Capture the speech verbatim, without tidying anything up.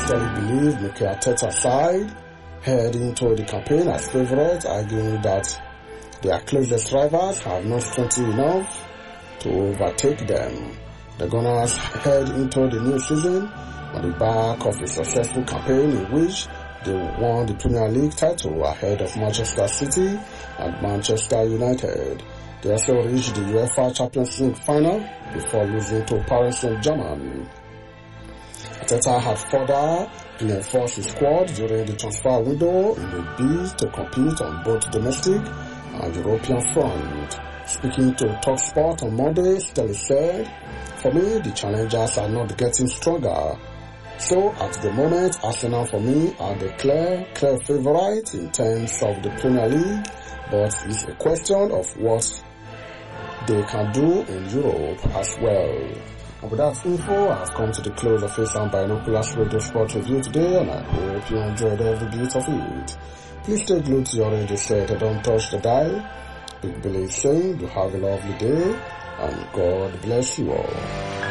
strongly believe Mikel Arteta's side head into the campaign as favourites, arguing that their closest rivals have not strength enough to overtake them. The Gunners head into the new season on the back of a successful campaign in which they won the Premier League title ahead of Manchester City and Manchester United. They also reached the UEFA Champions League final before losing to Paris Saint-Germain. Arteta had further reinforced his squad during the transfer window in a bid to compete on both domestic and European front. Speaking to TalkSport on Monday, Stelly said, "For me, the challengers are not getting stronger. So at the moment, Arsenal for me are the clear, clear favourites in terms of the Premier League, but it's a question of what they can do in Europe as well." And with that info, I've come to the close of this and Binoculars Radio Sport Review today, and I hope you enjoyed every bit of it. Please stay glued to your radio set and don't touch the dial. Big Billy is saying you have a lovely day, and God bless you all.